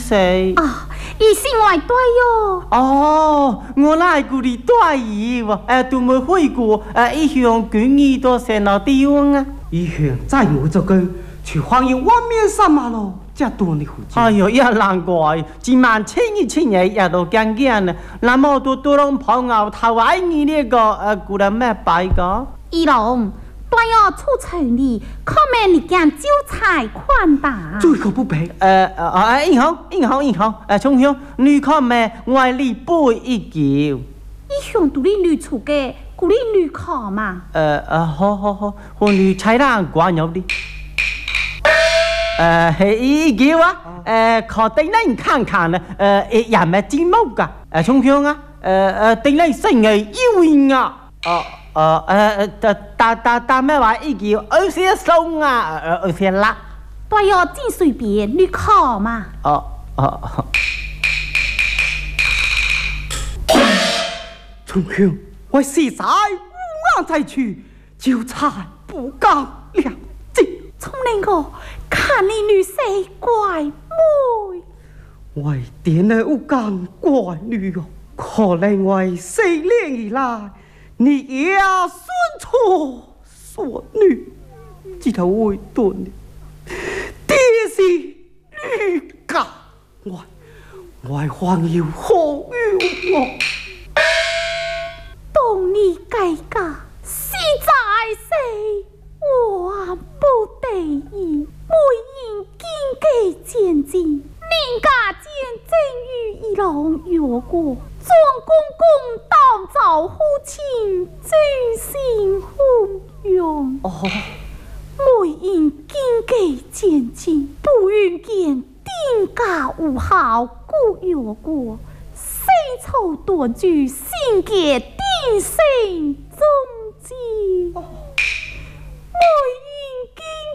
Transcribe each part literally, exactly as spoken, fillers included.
谁？ 啊，伊是我对哟。 哦，我来故里对伊喎，誒，都冇去過，誒，一向捲耳朵成哪地方啊？ 一向在我這個去歡迎外面什麼咯，這多你胡椒。 哎呦，也難怪，今晚千二千日也都驚驚啦，那麼多多人跑牛頭愛你呢個誒，估得咩擺個？ 伊龍。對我出城里，可免你將招財款待。 最可不俾。 誒誒誒，銀行銀行銀行，誒，聰兄，你可免外里背一叫。 伊向獨立女出嘅，獨立女考嘛。 誒誒，好好好，我女猜人關有啲。誒係一叫啊，誒考定你看看啦，誒也咩節目㗎？誒，聰兄啊，誒誒定你成日要應啊，哦。呃呃呃，打打打咩話？依叫二些送啊，呃二些辣。 對哦，真隨便，你考嘛。 哦哦。 重兄，我實在無眼在處，招財不夠良知。 聰明個，看你女婿怪妹。 我點了有間怪女哦，可能我四年以來。你也算錯所女，只頭會斷，這是女家，我我還要何於我？ 當你改嫁，實在是我不得已，每人經過前進，人家見正與一郎有過。莊公公當造夫親，真心歡揚。 哦， 每人經過前進，不願見定家無效故有過，世仇斷絕，心結定性終結。哦，每人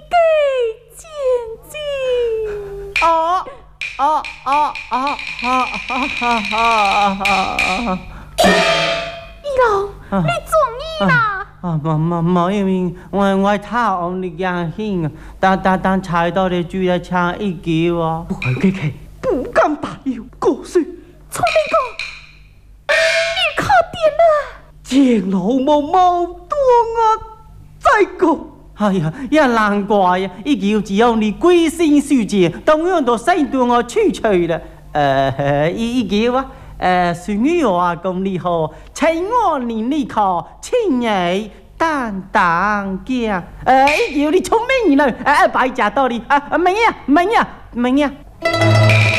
經過前進。 哦。哦哦哦哦哦哦！ 二郎，你做咩啦？ 啊，冇冇冇，因為我我睇我你驚興，但但但踩到你住一唱一叫啊！ 不會嘅嘅，不敢打擾過說。 聰明哥，你靠點啦！ 見老毛毛多我再講。 哎呀，也難怪呀！一叫只有你歸心似箭，同樣都生到我吹吹啦。誒，一一叫啊，誒，孫女話咁厲害，請我念呢個千日擔當驚。誒，一叫你聰明啦，誒，敗家道理啊，明呀，明呀，明呀。